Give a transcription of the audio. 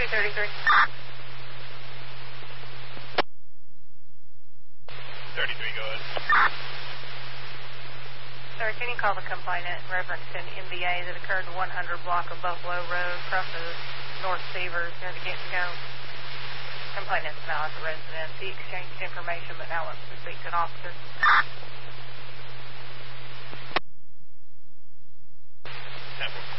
233. 33, go ahead. Sir, can you call the complainant in reference to an MVA that occurred in 100 block of Buffalo Road, crosses North Seavers near the Get and Go? Complainant is now at the residence. He exchanged information but now wants to speak to an officer.